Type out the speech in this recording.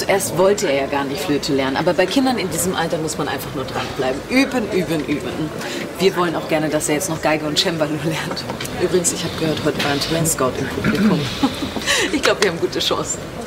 zuerst wollte er ja gar nicht Flöte lernen. Aber bei Kindern in diesem Alter muss man einfach nur dranbleiben. Üben, üben, üben. Wir wollen auch gerne, dass er jetzt noch Geige und Cembalo lernt. Übrigens, ich habe gehört, heute war ein Talentscout im Publikum. Ich glaube, wir haben gute Chancen.